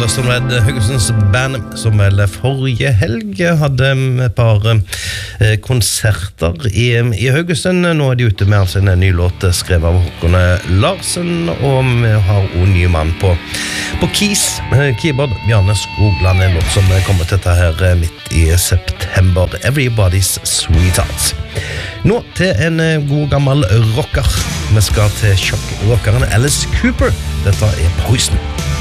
Anderson Red, Haugesunds band, som vel forrige helg hadde et par konserter i Haugesund. Nå de ute med altså en ny låt skrevet av Håkon Larsen, og vi har også ny mann på keys, keyboard, Bjarne Skogland, en låt som kommer til dette her midt i september, Everybody's Sweetheart. Nå til en god gammel rocker. Vi skal til sjokkrockeren Alice Cooper. Dette Poison.